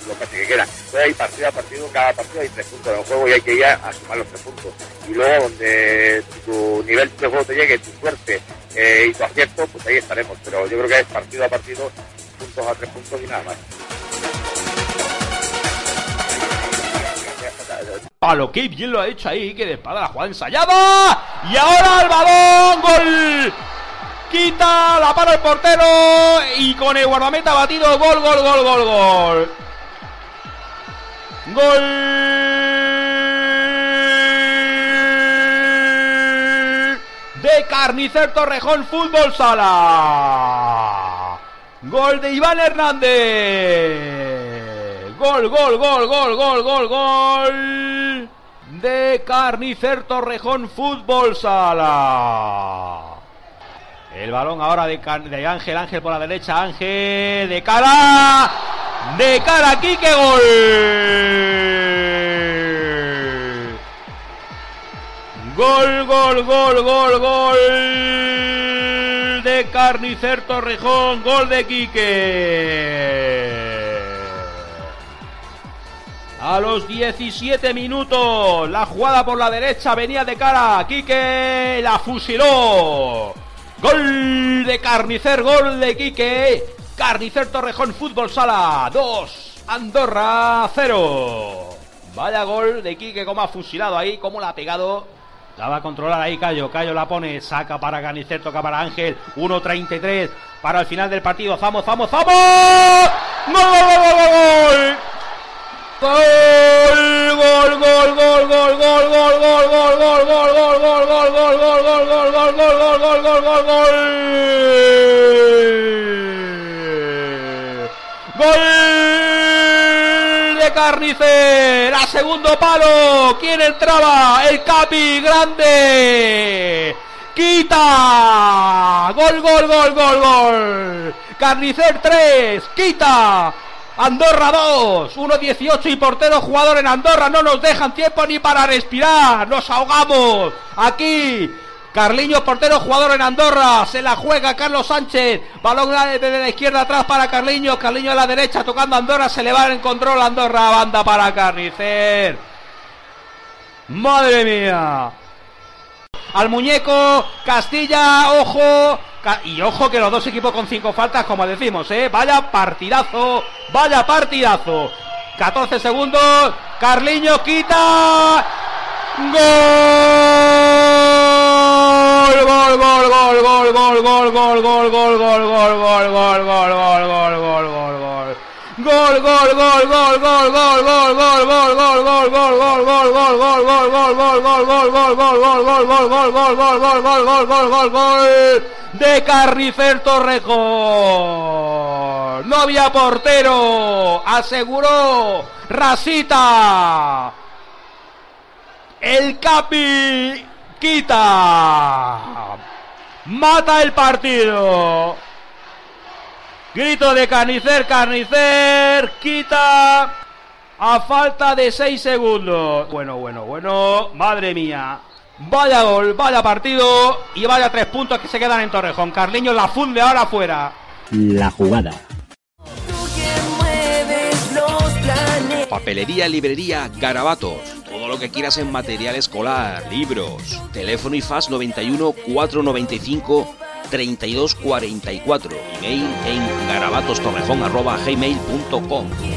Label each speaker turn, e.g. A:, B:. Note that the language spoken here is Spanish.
A: los meses que quedan. Entonces hay partido a partido, cada partido hay 3 puntos en el juego y hay que ir a sumar los 3 puntos. Y luego donde tu nivel de juego te llegue, tu suerte y tu acierto, pues ahí estaremos. Pero yo creo que es partido a partido, puntos a 3 puntos y nada más.
B: Palo, qué bien lo ha hecho ahí, que de espada la jugada ensayada. Y ahora el balón, gol. Quita, la para el portero y con el guardameta batido, gol. Gol de Carnicer Torrejón Fútbol Sala. Gol de Iván Hernández. Gol de Carnicer Torrejón Fútbol Sala. El balón ahora de Ángel por la derecha, Ángel de cara Quique, gol de Carnicer Torrejón, gol de Quique. A los 17 minutos, la jugada por la derecha venía de cara, Quique la fusiló. Gol de Carnicer, gol de Quique. Carnicer Torrejón Fútbol Sala 2, Andorra 0. Vaya gol de Quique, como ha fusilado ahí, como la ha pegado. La va a controlar ahí Cayo la pone, saca para Carnicer, toca para Ángel. 1:33 para el final del partido. ¡Vamos! ¡Gol! Gol de Carnicer, a segundo palo. ¿Quién entraba? El Capi, grande. Quita. Gol. Carnicer 3, Quita. Andorra 2, 1:18 y portero jugador en Andorra. No nos dejan tiempo ni para respirar. Nos ahogamos aquí. Carliños, portero jugador en Andorra. Se la juega Carlos Sánchez. Balón desde la izquierda atrás para Carliños. Carliños a la derecha tocando Andorra. Se le va en control Andorra. Banda para Carnicer. Madre mía. Al muñeco. Castilla. Ojo. Y ojo que los dos equipos con 5 faltas, como decimos, vaya partidazo. 14 segundos. Carliños quita. Gol. De Carnicer Torrejón. No había portero, aseguró Rasita. El Capi quita. Mata el partido. Grito de Carnicer, quita a falta de 6 segundos. Bueno, madre mía. Vaya gol, vaya partido y vaya 3 puntos que se quedan en Torrejón. Carliños la funde ahora afuera.
C: La jugada.
D: Papelería, librería, Garabatos. Todo lo que quieras en material escolar, libros. Teléfono y fax 91 495 3244. Email en garabatostorrejón@gmail.com.